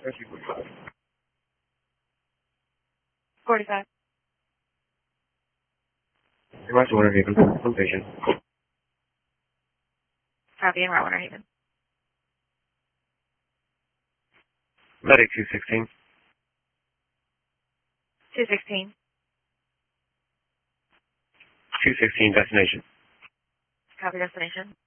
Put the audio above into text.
45. Roger, Winter Haven. Location. Copy, and route Winter Haven. Medic 216. 216. 216 destination. Copy, destination.